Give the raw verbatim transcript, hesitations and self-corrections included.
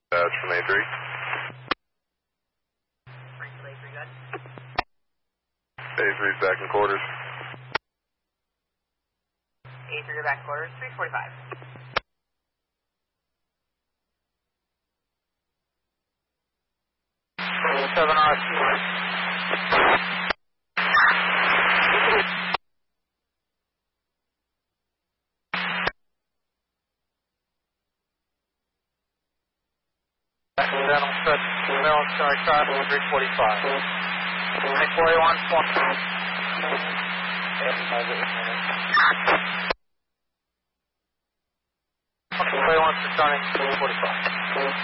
That's from A three. A three's back in quarters. A three, you're back quarters, three forty-five. seven R C. Accidental stretch, military traffic, three forty-five. Nick forty-one, twenty. forty-one, returning, three forty-five.